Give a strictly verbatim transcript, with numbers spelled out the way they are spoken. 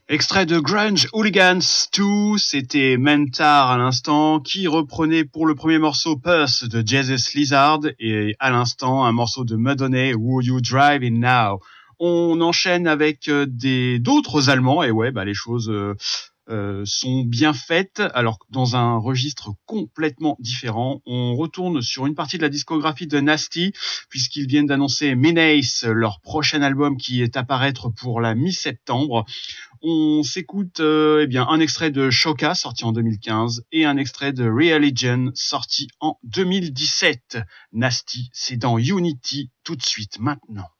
Extrait de Grunge Hooligans deux, c'était Mentar à l'instant, qui reprenait pour le premier morceau Pulse de Jesus Lizard, et à l'instant un morceau de Madonna, Who You Driving Now. On enchaîne avec euh, des d'autres Allemands, et ouais, bah les choses euh, euh, sont bien faites. Alors dans un registre complètement différent, on retourne sur une partie de la discographie de Nasty, puisqu'ils viennent d'annoncer Menace, leur prochain album qui est à paraître pour la mi-septembre. On s'écoute euh, eh bien un extrait de Shoka sorti en deux mille quinze et un extrait de Religion sorti en deux mille dix-sept. Nasty, c'est dans Unity tout de suite maintenant.